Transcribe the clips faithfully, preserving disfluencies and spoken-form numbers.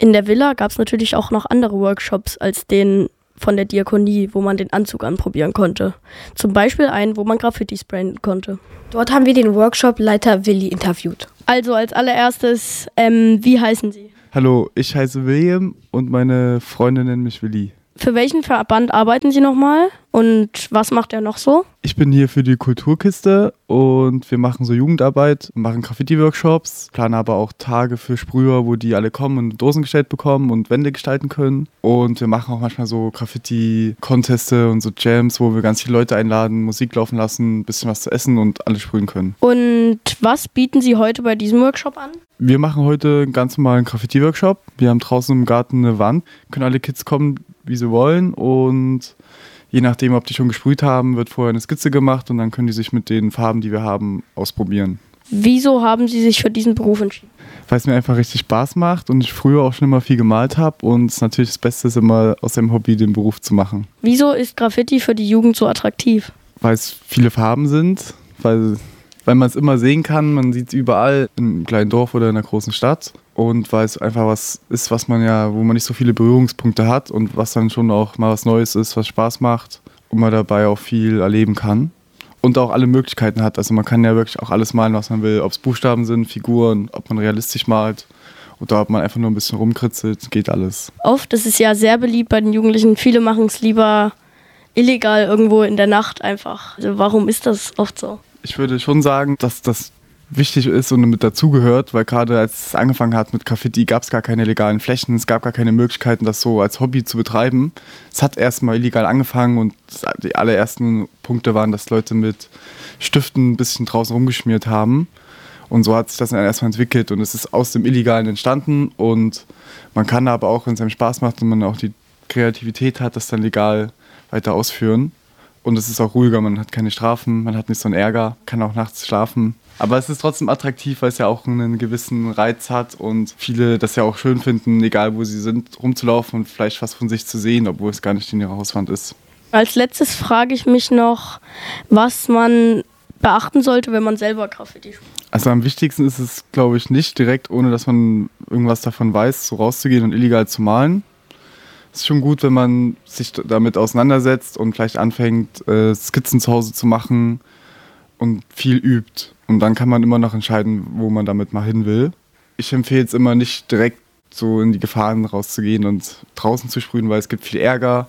In der Villa gab es natürlich auch noch andere Workshops als den von der Diakonie, wo man den Anzug anprobieren konnte. Zum Beispiel einen, wo man Graffiti sprayen konnte. Dort haben wir den Workshop-Leiter Willi interviewt. Also als allererstes, ähm, wie heißen Sie? Hallo, ich heiße William und meine Freunde nennen mich Willi. Für welchen Verband arbeiten Sie nochmal und was macht er noch so? Ich bin hier für die Kulturkiste und wir machen so Jugendarbeit, machen Graffiti-Workshops, planen aber auch Tage für Sprüher, wo die alle kommen und Dosen gestellt bekommen und Wände gestalten können. Und wir machen auch manchmal so Graffiti-Conteste und so Jams, wo wir ganz viele Leute einladen, Musik laufen lassen, ein bisschen was zu essen und alle sprühen können. Und was bieten Sie heute bei diesem Workshop an? Wir machen heute einen ganz normalen Graffiti-Workshop. Wir haben draußen im Garten eine Wand, können alle Kids kommen, wie sie wollen, und je nachdem, ob die schon gesprüht haben, wird vorher eine Skizze gemacht und dann können die sich mit den Farben, die wir haben, ausprobieren. Wieso haben Sie sich für diesen Beruf entschieden? Weil es mir einfach richtig Spaß macht und ich früher auch schon immer viel gemalt habe und es natürlich das Beste ist, immer aus dem Hobby den Beruf zu machen. Wieso ist Graffiti für die Jugend so attraktiv? Weil es viele Farben sind, weil, weil man es immer sehen kann, man sieht es überall, in einem kleinen Dorf oder in einer großen Stadt. Und weil es einfach was ist, was man ja, wo man nicht so viele Berührungspunkte hat und was dann schon auch mal was Neues ist, was Spaß macht und man dabei auch viel erleben kann. Und auch alle Möglichkeiten hat. Also man kann ja wirklich auch alles malen, was man will. Ob es Buchstaben sind, Figuren, ob man realistisch malt oder ob man einfach nur ein bisschen rumkritzelt, geht alles. Oft ist es ja sehr beliebt bei den Jugendlichen. Viele machen es lieber illegal irgendwo in der Nacht einfach. Also warum ist das oft so? Ich würde schon sagen, dass das wichtig ist und mit dazugehört, weil gerade als es angefangen hat mit Graffiti, gab es gar keine legalen Flächen, es gab gar keine Möglichkeiten, das so als Hobby zu betreiben. Es hat erstmal illegal angefangen und die allerersten Punkte waren, dass Leute mit Stiften ein bisschen draußen rumgeschmiert haben und so hat sich das dann erstmal entwickelt und es ist aus dem Illegalen entstanden und man kann aber auch, wenn es einem Spaß macht und man auch die Kreativität hat, das dann legal weiter ausführen. Und es ist auch ruhiger, man hat keine Strafen, man hat nicht so einen Ärger, kann auch nachts schlafen. Aber es ist trotzdem attraktiv, weil es ja auch einen gewissen Reiz hat und viele das ja auch schön finden, egal wo sie sind, rumzulaufen und vielleicht was von sich zu sehen, obwohl es gar nicht in ihrer Hauswand ist. Als letztes frage ich mich noch, was man beachten sollte, wenn man selber Graffiti spielt. Also am wichtigsten ist es, glaube ich, nicht direkt, ohne dass man irgendwas davon weiß, so rauszugehen und illegal zu malen. Es ist schon gut, wenn man sich damit auseinandersetzt und vielleicht anfängt, äh, Skizzen zu Hause zu machen und viel übt. Und dann kann man immer noch entscheiden, wo man damit mal hin will. Ich empfehle es immer nicht direkt so in die Gefahren rauszugehen und draußen zu sprühen, weil es gibt viel Ärger.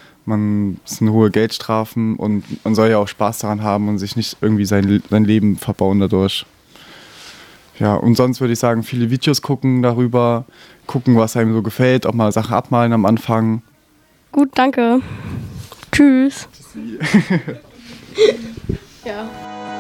Man, es sind hohe Geldstrafen und man soll ja auch Spaß daran haben und sich nicht irgendwie sein, sein Leben verbauen dadurch. Ja, und sonst würde ich sagen, viele Videos gucken darüber, gucken, was einem so gefällt, auch mal Sachen abmalen am Anfang. Gut, danke. Tschüss. Ja.